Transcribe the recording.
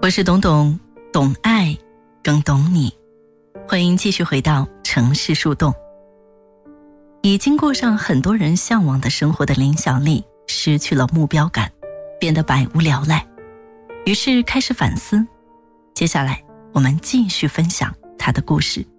我是董董，懂爱更懂你。欢迎继续回到城市树洞。已经过上很多人向往的生活的林小丽失去了目标感，变得百无聊赖，于是开始反思。接下来我们继续分享她的故事。